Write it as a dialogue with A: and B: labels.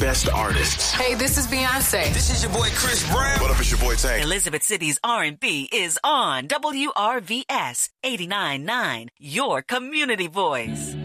A: best artists.
B: Hey, this is Beyonce.
C: This is your boy Chris Brown.
A: What up, it's your boy Tank.
D: Elizabeth City's R&B is on WRVS 89.9, your community voice.